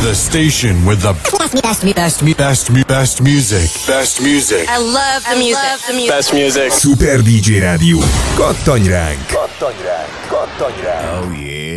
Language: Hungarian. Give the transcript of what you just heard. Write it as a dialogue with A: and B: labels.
A: The station with the best music. Best music.
B: I love the music.
C: Best music.
D: Super DJ Rádió. Kattanj ránk! Kattanj ránk! Kattanj ránk! Oh yeah!